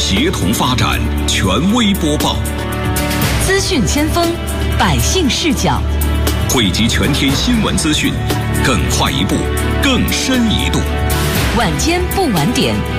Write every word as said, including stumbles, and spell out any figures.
协同发展，权威播报。 资讯先锋，百姓视角， 汇集全天新闻资讯，更快一步，更深一度。 晚间不晚点。